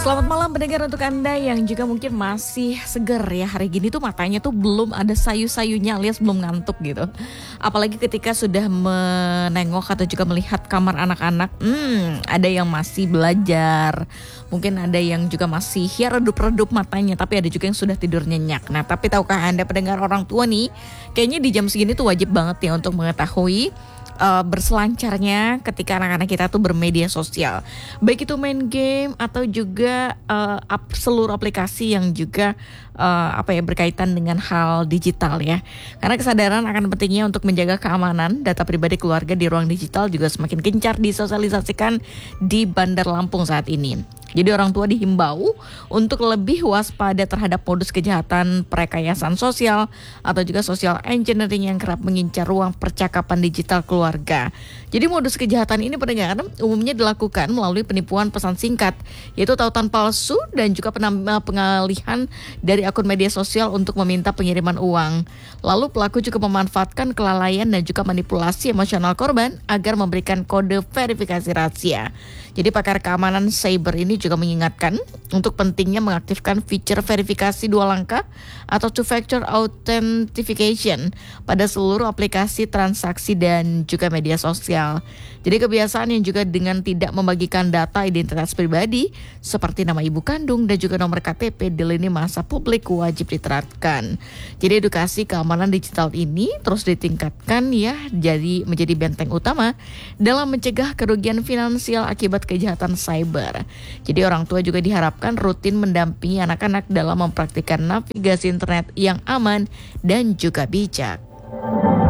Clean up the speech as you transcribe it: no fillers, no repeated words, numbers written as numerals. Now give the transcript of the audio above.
Selamat malam pendengar, untuk Anda yang juga mungkin masih seger ya hari gini tuh matanya tuh belum ada sayu-sayunya alias belum ngantuk gitu. Apalagi ketika sudah menengok atau juga melihat kamar anak-anak, ada yang masih belajar, mungkin ada yang juga masih ya redup-redup matanya, tapi ada juga yang sudah tidur nyenyak. Nah, tapi tahukah Anda pendengar, orang tua nih kayaknya di jam segini tuh wajib banget ya untuk mengetahui berselancarnya ketika anak-anak kita tuh bermedia sosial, baik itu main game atau juga seluruh aplikasi yang juga berkaitan dengan hal digital ya. Karena kesadaran akan pentingnya untuk menjaga keamanan data pribadi keluarga di ruang digital juga semakin gencar disosialisasikan di Bandar Lampung saat ini. Jadi orang tua dihimbau untuk lebih waspada terhadap modus kejahatan perekayasan sosial atau juga social engineering yang kerap mengincar ruang percakapan digital keluarga. Jadi modus kejahatan ini pendengar umumnya dilakukan melalui penipuan pesan singkat, yaitu tautan palsu dan juga pengalihan dari akun media sosial untuk meminta pengiriman uang. Lalu pelaku juga memanfaatkan kelalaian dan juga manipulasi emosional korban agar memberikan kode verifikasi rahasia. Jadi pakar keamanan cyber ini juga mengingatkan untuk pentingnya mengaktifkan fitur verifikasi 2 langkah atau two-factor authentication pada seluruh aplikasi transaksi dan juga media sosial. Jadi kebiasaan yang juga dengan tidak membagikan data identitas pribadi seperti nama ibu kandung dan juga nomor KTP di lini masa publik wajib diterapkan. Jadi edukasi keamanan digital ini terus ditingkatkan ya, jadi menjadi benteng utama dalam mencegah kerugian finansial akibat kejahatan cyber. Jadi orang tua juga diharapkan rutin mendampingi anak-anak dalam mempraktikkan navigasi internet yang aman dan juga bijak.